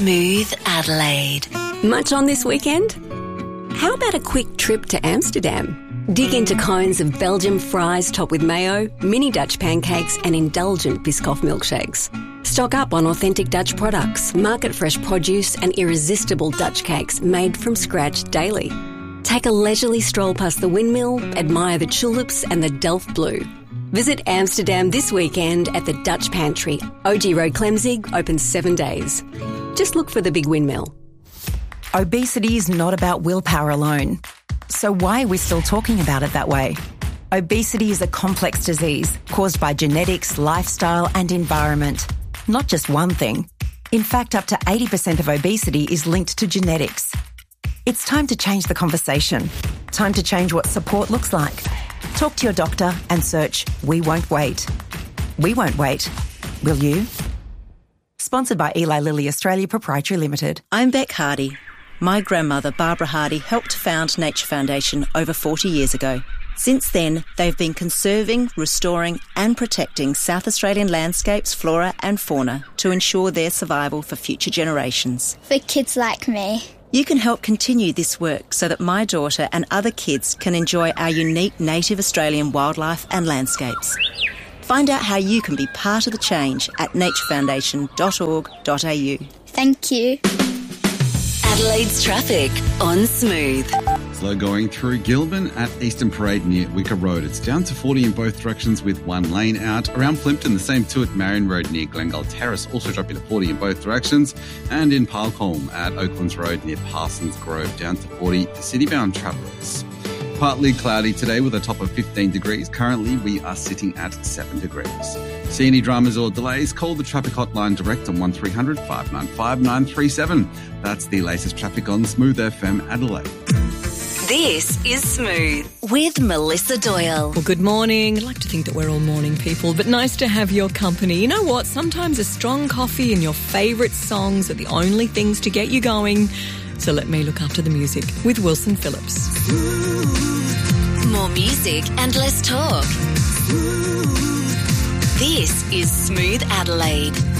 Smooth Adelaide. Much on this weekend? How about a quick trip to Amsterdam? Dig into cones of Belgian fries topped with mayo, mini Dutch pancakes and indulgent Biscoff milkshakes. Stock up on authentic Dutch products, market-fresh produce and irresistible Dutch cakes made from scratch daily. Take a leisurely stroll past the windmill, admire the tulips and the Delft Blue. Visit Amsterdam this weekend at the Dutch Pantry, OG Road Clemzig, open 7 days. Just look for the big windmill. Obesity is not about willpower alone. So why are we still talking about it that way? Obesity is a complex disease caused by genetics, lifestyle and environment. Not just one thing. In fact, up to 80% of obesity is linked to genetics. It's time to change the conversation. Time to change what support looks like. Talk to your doctor and search We Won't Wait. We won't wait. Will you? Sponsored by Eli Lilly Australia Proprietary Limited. I'm Beck Hardy. My grandmother, Barbara Hardy, helped found Nature Foundation over 40 years ago. Since then, they've been conserving, restoring and protecting South Australian landscapes, flora and fauna to ensure their survival for future generations. For kids like me. You can help continue this work so that my daughter and other kids can enjoy our unique native Australian wildlife and landscapes. Find out how you can be part of the change at naturefoundation.org.au. Thank you. Adelaide's traffic on Smooth. Slow going through Gilman at Eastern Parade near Wicker Road. It's down to 40 in both directions with one lane out. Around Plympton, the same two at Marion Road near Glengall Terrace, also dropping to 40 in both directions. And in Parkholm at Oaklands Road near Parsons Grove, down to 40 for city-bound travellers. Partly cloudy today with a top of 15 degrees. Currently, we are sitting at 7 degrees. See any dramas or delays? Call the traffic hotline direct on 1300 595 937. That's the latest traffic on Smooth FM Adelaide. This is Smooth with Melissa Doyle. Well, good morning. I'd like to think that we're all morning people, but nice to have your company. You know what? Sometimes a strong coffee and your favourite songs are the only things to get you going. So let me look after the music with Wilson Phillips. More music and less talk. This is Smooth Adelaide.